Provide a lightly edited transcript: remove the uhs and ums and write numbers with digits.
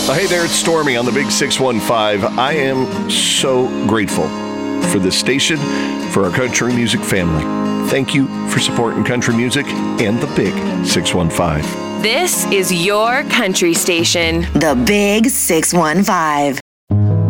Hey there, it's Stormy on the Big 615. I am so grateful for this station, for our country music family. Thank you for supporting country music and the Big 615. This is your country station. The Big 615.